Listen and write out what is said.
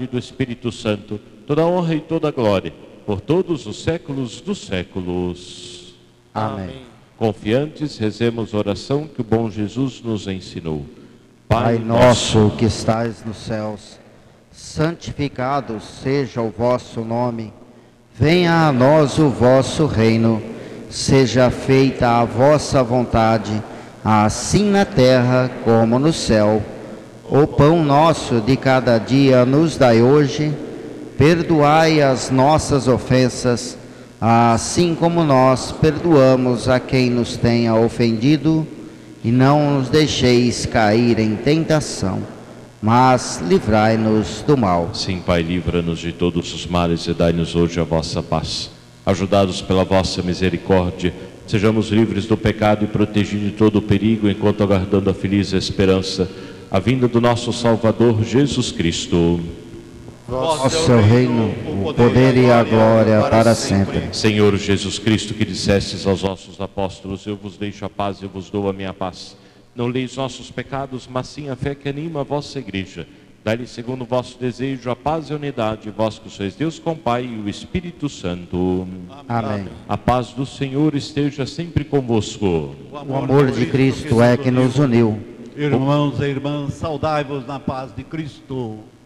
unidade do Espírito Santo, toda honra e toda glória, por todos os séculos dos séculos. Amém. Confiantes, rezemos a oração que o bom Jesus nos ensinou. Pai nosso que estais nos céus, santificado seja o vosso nome. Venha a nós o vosso reino. Seja feita a vossa vontade, assim na terra como no céu. O pão nosso de cada dia nos dai hoje. Perdoai as nossas ofensas, assim como nós perdoamos a quem nos tenha ofendido. E não nos deixeis cair em tentação, mas livrai-nos do mal. Sim, Pai, livra-nos de todos os males e dai-nos hoje a vossa paz. Ajudados pela vossa misericórdia, sejamos livres do pecado e protegidos de todo o perigo, enquanto aguardando a feliz esperança, a vinda do nosso Salvador Jesus Cristo. Vosso é o reino, o poder e a glória para sempre. Senhor Jesus Cristo, que dissestes aos vossos apóstolos: eu vos deixo a paz, eu vos dou a minha paz. Não leis nossos pecados, mas sim a fé que anima a vossa igreja. Dai-lhe, segundo o vosso desejo, a paz e a unidade, vós que sois Deus com Pai e o Espírito Santo. Amém. A paz do Senhor esteja sempre convosco. O amor de Cristo é que nos uniu. Irmãos e irmãs, saudai-vos na paz de Cristo.